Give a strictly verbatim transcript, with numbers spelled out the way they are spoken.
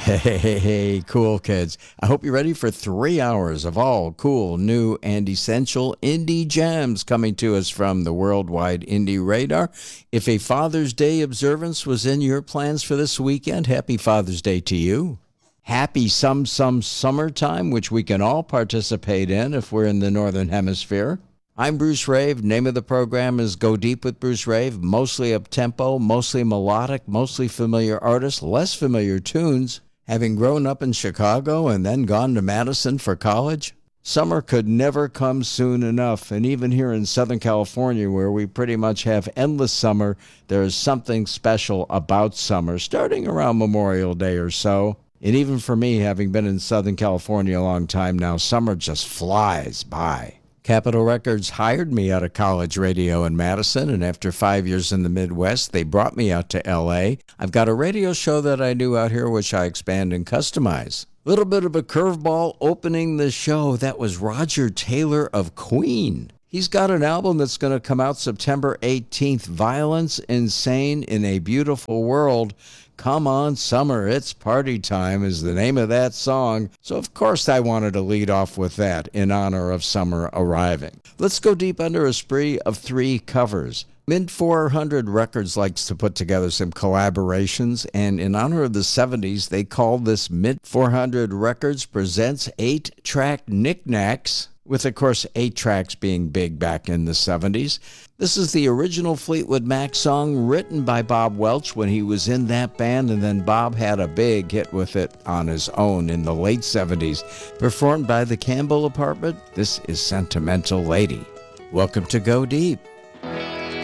Hey, hey, hey, cool kids. I hope you're ready for three hours of all cool, new, and essential indie jams coming to us from the Worldwide Indie Radar. If a Father's Day observance was in your plans for this weekend, happy Father's Day to you. Happy some some summertime, which we can all participate in if we're in the Northern Hemisphere. I'm Bruce Rave. Name of the program is Go Deep with Bruce Rave. Mostly up-tempo, mostly melodic, mostly familiar artists, less familiar tunes. Having grown up in Chicago and then gone to Madison for college, summer could never come soon enough. And even here in Southern California, where we pretty much have endless summer, there is something special about summer, starting around Memorial Day or so. And even for me, having been in Southern California a long time now, summer just flies by. Capitol Records hired me out of college radio in Madison, and after five years in the Midwest, they brought me out to L A. I've got a radio show that I do out here, which I expand and customize. A little bit of a curveball opening the show. That was Roger Taylor of Queen. He's got an album that's going to come out September eighteenth, Violence Insane in a Beautiful World. Come on, Summer, It's Party Time is the name of that song. So, of course, I wanted to lead off with that in honor of summer arriving. Let's go deep under a spree of three covers. Mint four hundred Records likes to put together some collaborations, and in honor of the seventies, they call this Mint four hundred Records Presents eight-Track Knickknacks, with, of course, eight tracks being big back in the seventies. This is the original Fleetwood Mac song written by Bob Welch when he was in that band, and then Bob had a big hit with it on his own in the late seventies. Performed by the Campbell Apartment, this is Sentimental Lady. Welcome to Go Deep.